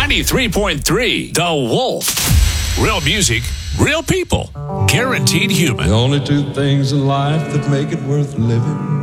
93.3 The Wolf. Real music, real people, guaranteed human. The only two things in life that make it worth living